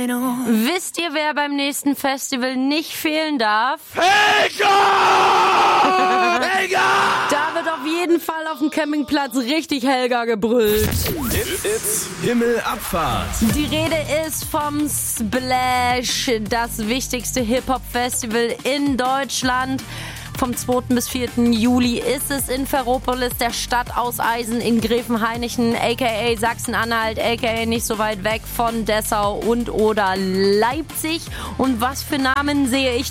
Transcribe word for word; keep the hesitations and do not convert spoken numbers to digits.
Meinung. Wisst ihr, wer beim nächsten Festival nicht fehlen darf? Helga! Helga! Da wird auf jeden Fall auf dem Campingplatz richtig Helga gebrüllt. It's, it's Himmelabfahrt. Die Rede ist vom Splash, das wichtigste Hip-Hop-Festival in Deutschland. Vom zweiten bis vierten Juli ist es in Ferropolis, der Stadt aus Eisen in Gräfenhainichen, aka Sachsen-Anhalt, aka nicht so weit weg von Dessau und oder Leipzig. Und was für Namen sehe ich